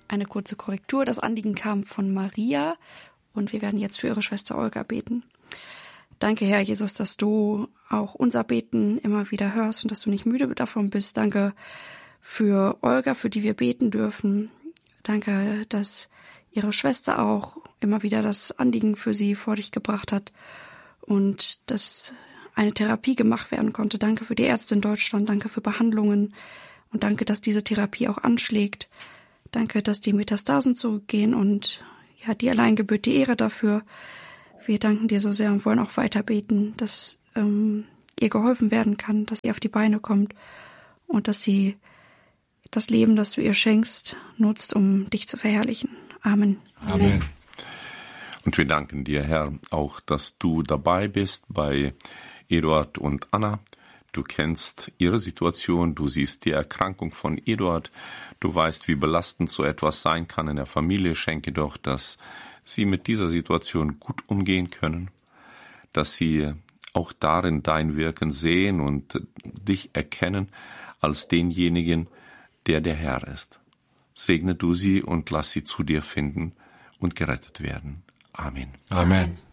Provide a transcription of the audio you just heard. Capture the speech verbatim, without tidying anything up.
eine kurze Korrektur. Das Anliegen kam von Maria und wir werden jetzt für ihre Schwester Olga beten. Danke, Herr Jesus, dass du auch unser Beten immer wieder hörst und dass du nicht müde davon bist. Danke für Olga, für die wir beten dürfen. Danke, dass ihre Schwester auch immer wieder das Anliegen für sie vor dich gebracht hat und dass eine Therapie gemacht werden konnte. Danke für die Ärzte in Deutschland, danke für Behandlungen und danke, dass diese Therapie auch anschlägt. Danke, dass die Metastasen zurückgehen und ja, dir allein gebührt die Ehre dafür. Wir danken dir so sehr und wollen auch weiter beten, dass ähm, ihr geholfen werden kann, dass sie auf die Beine kommt und dass sie das Leben, das du ihr schenkst, nutzt, um dich zu verherrlichen. Amen. Amen. Und wir danken dir, Herr, auch, dass du dabei bist bei Eduard und Anna. Du kennst ihre Situation, du siehst die Erkrankung von Eduard, du weißt, wie belastend so etwas sein kann in der Familie. Schenke doch, dass sie mit dieser Situation gut umgehen können, dass sie auch darin dein Wirken sehen und dich erkennen als denjenigen, der der Herr ist. Segne du sie und lass sie zu dir finden und gerettet werden. Amen. Amen.